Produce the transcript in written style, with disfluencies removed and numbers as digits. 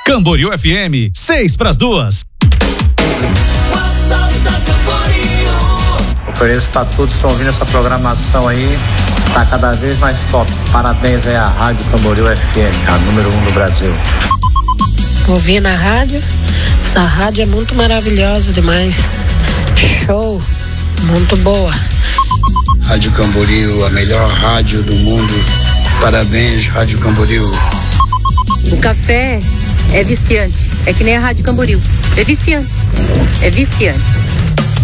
Camboriú FM, 1:06. Ofereço para todos que estão ouvindo essa programação aí, tá cada vez mais top. Parabéns aí à Rádio Camboriú FM, a número 1 do Brasil. Ouvi na rádio, essa rádio é muito maravilhosa demais. Show, muito boa. Rádio Camboriú, a melhor rádio do mundo. Parabéns, Rádio Camboriú. O café é viciante, é que nem a Rádio Camboriú. É viciante, é viciante.